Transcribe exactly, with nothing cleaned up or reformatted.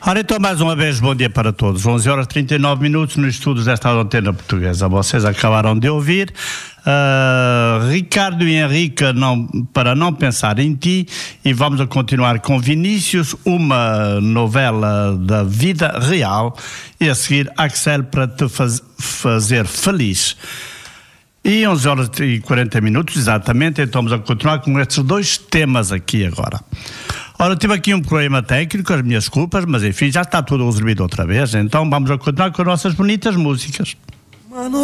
Ora, então, mais uma vez, bom dia para todos. onze horas e trinta e nove minutos nos estudos desta antena portuguesa. Vocês acabaram de ouvir uh, Ricardo e Henrique, não, para não pensar em ti, e vamos a continuar com Vinícius, uma novela da vida real, e a seguir Axel, para te faz, fazer feliz. E onze horas e quarenta minutos, exatamente, então vamos a continuar com estes dois temas aqui agora. Ora, tive aqui um problema técnico, as minhas culpas, mas enfim, já está tudo resolvido outra vez, então vamos a continuar com as nossas bonitas músicas. Mano.